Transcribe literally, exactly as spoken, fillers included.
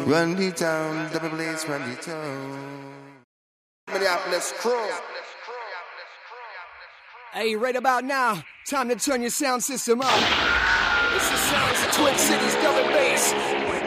Run the town, double place, run the town. Minneapolis crew. Hey, right about now, time to turn your sound system up. This is sounds of Twin Cities double bass.